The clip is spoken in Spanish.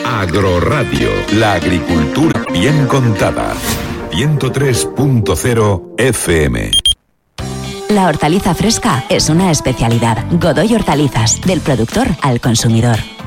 Agroradio, la agricultura bien contada. 103.0 FM. La hortaliza fresca es una especialidad. Godoy Hortalizas, del productor al consumidor.